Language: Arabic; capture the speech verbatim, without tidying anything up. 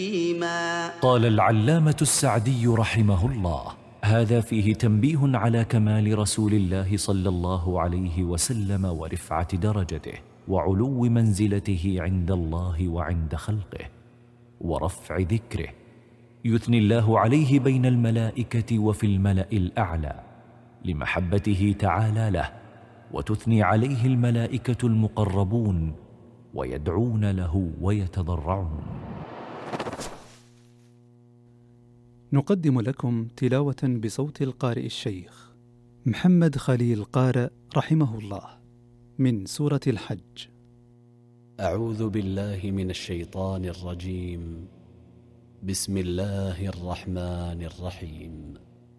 قال العلامة السعدي رحمه الله: هذا فيه تنبيه على كمال رسول الله صلى الله عليه وسلم ورفعة درجته وعلو منزلته عند الله وعند خلقه ورفع ذكره، يثني الله عليه بين الملائكة وفي الملأ الأعلى لمحبته تعالى له، وتثني عليه الملائكة المقربون ويدعون له ويتضرعون. نقدم لكم تلاوة بصوت القارئ الشيخ محمد خليل قارئ رحمه الله من سورة الحج. أعوذ بالله من الشيطان الرجيم. بسم الله الرحمن الرحيم.